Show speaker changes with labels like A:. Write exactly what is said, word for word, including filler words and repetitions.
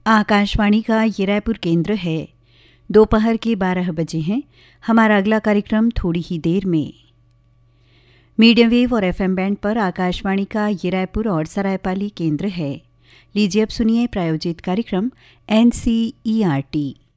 A: आकाशवाणी का ये रायपुर केंद्र है। दोपहर के बारह बजे हैं। हमारा अगला कार्यक्रम थोड़ी ही देर में। मीडियम वेव और एफएम बैंड पर आकाशवाणी का ये रायपुर और सरायपाली केंद्र है। लीजिए अब सुनिए प्रायोजित कार्यक्रम एनसीईआरटी।